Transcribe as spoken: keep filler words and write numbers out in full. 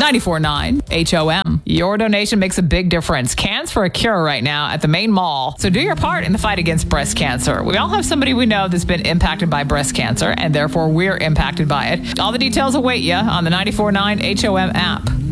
ninety-four point nine H O M. Your donation makes a big difference. Cans for a Cure right now at the main mall. So do your part in the fight against breast cancer. We all have somebody we know that's been impacted by breast cancer, and therefore we're impacted by it. All the details await you on the ninety-four point nine H O M app.